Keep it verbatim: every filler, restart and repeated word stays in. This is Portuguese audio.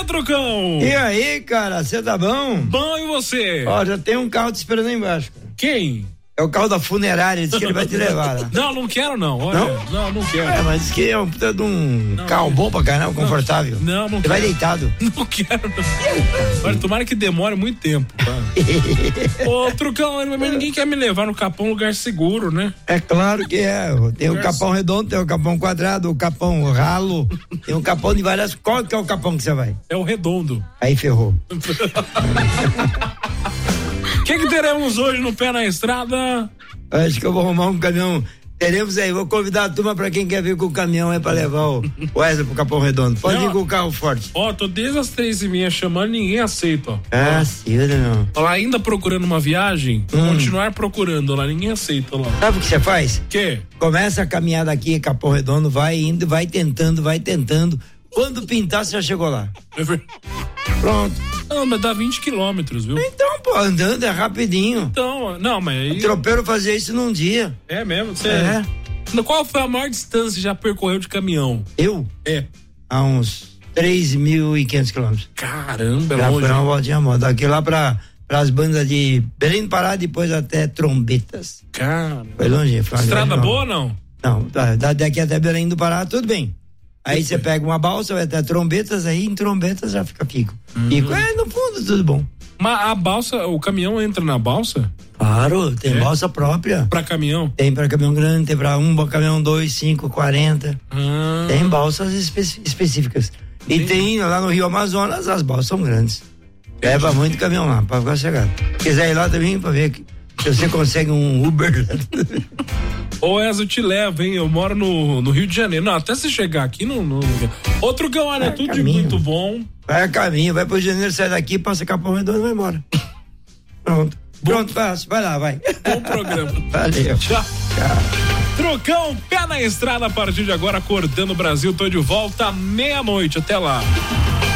dia, Trucão! E aí, cara, você tá bom? Bom, e você? Ó, já tem um carro te esperando aí embaixo, cara. Quem? É o carro da funerária, ele disse que ele vai te levar lá. Não, não quero não, olha. Não? Não, não quero. É, mas diz que é um puta de um não, carro bom pra caramba, confortável. Não, não Você quero. vai deitado. Não quero não. Olha, tomara que demore muito tempo, tá? Ô, Trucão, mas ninguém quer me levar no Capão, lugar seguro, né? É claro que é. Tem o Capão redondo, tem o Capão quadrado, o Capão ralo, tem um Capão de várias... Qual que é o Capão que você vai? É o redondo. Aí ferrou. O que que teremos hoje no Pé na Estrada? Acho que eu vou arrumar um caminhão. Teremos aí, vou convidar a turma pra quem quer vir com o caminhão aí pra levar o Wesley pro Capão Redondo. Pode não, vir com o carro forte. Ó, tô desde as três e meia chamando, ninguém aceita, ó. Ah, sim, não. Ó, lá ainda procurando uma viagem, hum. continuar procurando lá, ninguém aceita lá. Sabe o que você faz? Quê? Começa a caminhar daqui, Capão Redondo, vai indo, vai tentando, vai tentando. Quando pintar, você já chegou lá. É verdade. Pronto. Não, mas dá vinte quilômetros, viu? Então, pô, andando é rapidinho. Então, não, mas aí... O tropeiro fazia isso num dia. É mesmo? Você... É. Qual foi a maior distância que já percorreu de caminhão? Eu? É. Há uns três mil e quinhentos quilômetros. Caramba, é já longe. Foi uma voltinha moda. Daqui lá pra, pras bandas de Belém do Pará, depois até Trombetas. Cara. Foi longe. Foi Estrada boa ou não? Não, daqui até Belém do Pará, tudo bem. Aí você pega uma balsa, vai até Trombetas, aí em Trombetas já fica Pico. Uhum. Pico é, no fundo, tudo bom. Mas a balsa, o caminhão entra na balsa? Claro, tem é? balsa própria. Pra caminhão? Tem pra caminhão grande, tem pra um caminhão dois, cinco, quarenta. Ah. Tem balsas espe- específicas. E Entendi. Tem lá no Rio Amazonas, as balsas são grandes. Leva muito caminhão lá, pra ficar chegado. Quiser ir lá também pra ver que, se você consegue um Uber. Ô, Eza, eu te levo, hein? Eu moro no, no Rio de Janeiro. Não, até você chegar aqui, não. não... Outro Gão, olha, é tudo caminho. De muito bom. Vai a caminho, vai pro Janeiro, sai daqui, passa Capão Redondo e vai embora. Pronto. Bom. Pronto, fácil. Vai lá, vai. Bom programa. Valeu. Tchau. Tchau. Trucão, pé na estrada a partir de agora, acordando o Brasil. Tô de volta à meia-noite. Até lá.